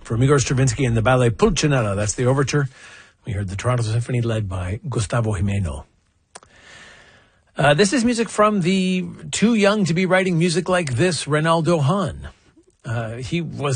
from Igor Stravinsky and the ballet Pulcinella. That's the overture. We heard the Toronto Symphony led by Gustavo Jimeno. This is music from the Too Young to Be Writing Music Like This, Reynaldo Hahn. He was